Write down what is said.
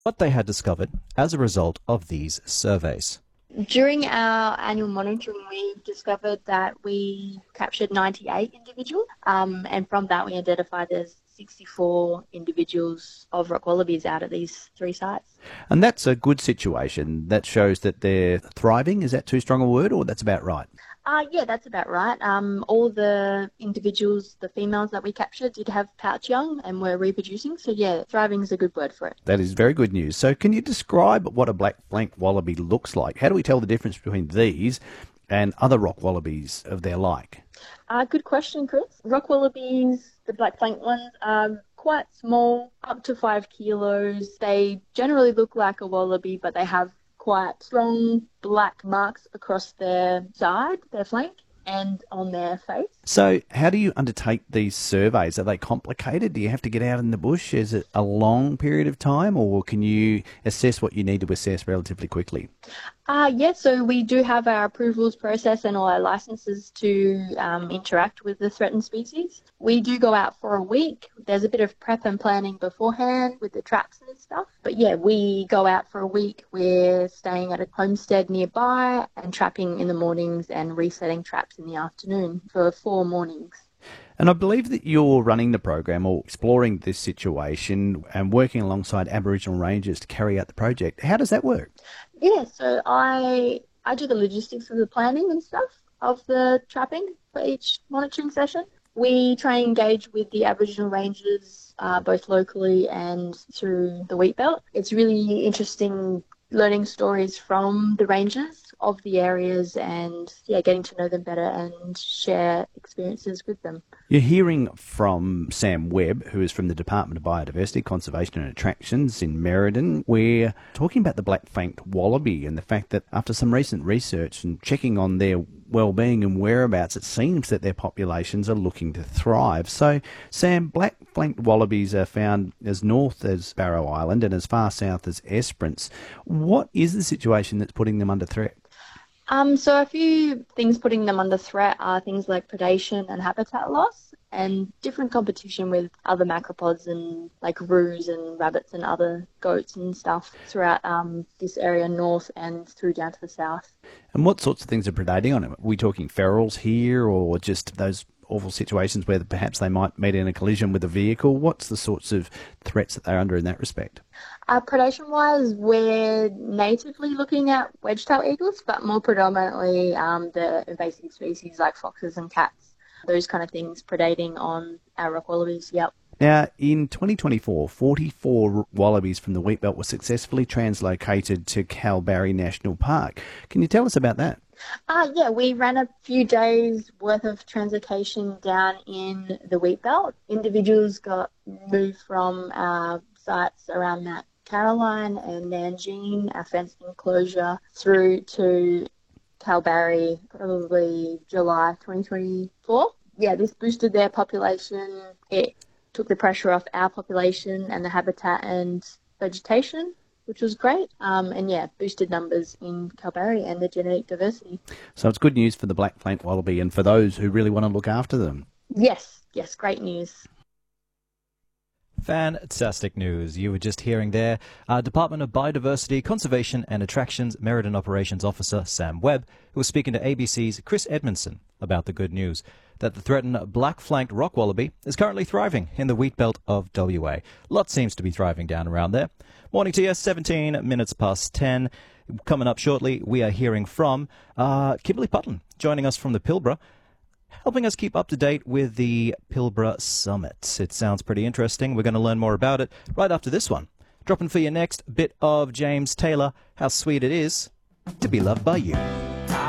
what they had discovered as a result of these surveys. During our annual monitoring, we discovered that we captured 98 individuals, and from that we identified there's 64 individuals of rock wallabies out at these three sites. And that's a good situation. That shows that they're thriving. Is that too strong a word, or that's about right? Yeah, that's about right. All the individuals, the females that we captured, did have pouch young and were reproducing. So yeah, thriving is a good word for it. That is very good news. So can you describe what a black flanked wallaby looks like? How do we tell the difference between these and other rock wallabies of their like? Good question, Chris. Rock wallabies, the black flanked ones, are quite small, up to 5 kilos. They generally look like a wallaby, but they have quite strong black marks across their side, their flank, and on their face. So how do you undertake these surveys? Are they complicated? Do you have to get out in the bush? Is it a long period of time, or can you assess what you need to assess relatively quickly? Yes, so we do have our approvals process and all our licenses to interact with the threatened species. We do go out for a week. There's a bit of prep and planning beforehand with the traps and stuff. But yeah, we go out for a week. We're staying at a homestead nearby and trapping in the mornings and resetting traps in the afternoon for 4 mornings. And I believe that you're running the program or exploring this situation and working alongside Aboriginal rangers to carry out the project. How does that work? Yeah, so I do the logistics of the planning and stuff of the trapping for each monitoring session. We try and engage with the Aboriginal rangers both locally and through the wheat belt. It's really interesting learning stories from the rangers of the areas and getting to know them better and share experiences with them. You're hearing from Sam Webb, who is from the Department of Biodiversity, Conservation and Attractions in Merredin. We're talking about the black-flanked wallaby and the fact that after some recent research and checking on their well-being and whereabouts, it seems that their populations are looking to thrive. So, Sam, black-flanked wallabies are found as north as Barrow Island and as far south as Esperance. What is the situation that's putting them under threat? So a few things putting them under threat are things like predation and habitat loss and different competition with other macropods and like roos and rabbits and other goats and stuff throughout this area north and through down to the south. And what sorts of things are predating on them? Are we talking ferals here or just those awful situations where perhaps they might meet in a collision with a vehicle? What's the sorts of threats that they're under in that respect? Predation-wise, we're natively looking at wedge-tailed eagles, but more predominantly the invasive species like foxes and cats, those kind of things predating on our rock wallabies, yep. Now, in 2024, 44 wallabies from the Wheatbelt were successfully translocated to Kalbarri National Park. Can you tell us about that? Yeah, we ran a few days worth of translocation down in the Wheatbelt. Individuals got moved from our sites around Mount Caroline and Nangine, our fenced enclosure, through to Kalbarri, probably July 2024. Yeah, this boosted their population. It took the pressure off our population and the habitat and vegetation, which was great, and boosted numbers in Kalbarri and the genetic diversity. So it's good news for the black-flanked wallaby and for those who really want to look after them. Yes, great news. Fantastic news. You were just hearing there Department of Biodiversity, Conservation and Attractions Merredin Operations Officer Sam Webb, who was speaking to ABC's Chris Edmondson about the good news that the threatened black-flanked rock wallaby is currently thriving in the wheat belt of WA. Lots seems to be thriving down around there. Morning to you, 17 minutes past 10. Coming up shortly, we are hearing from Kimberly Putton, joining us from the Pilbara, helping us keep up to date with the Pilbara Summit. It sounds pretty interesting. We're going to learn more about it right after this one. Dropping for your next bit of James Taylor, How Sweet It Is to Be Loved by You.